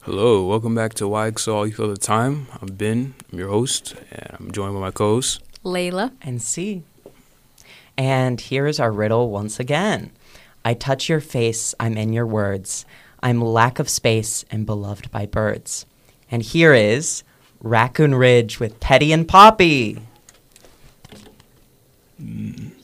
Hello, welcome back to Why So All You Feel the Time. I'm Ben, I'm your host, and I'm joined by my co-host, Layla. And C. And here is our riddle once again. I touch your face, I'm in your words. I'm lack of space and beloved by birds. And here is Raccoon Ridge with Teddy and Poppy.